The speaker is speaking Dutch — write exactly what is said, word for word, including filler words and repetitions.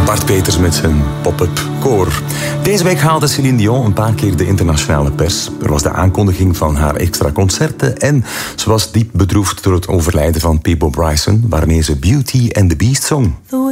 Bart Peters met zijn pop-up koor. Deze week haalde Céline Dion een paar keer de internationale pers. Er was de aankondiging van haar extra concerten en ze was diep bedroefd door het overlijden van Peabo Bryson, waarmee ze Beauty and the Beast zong.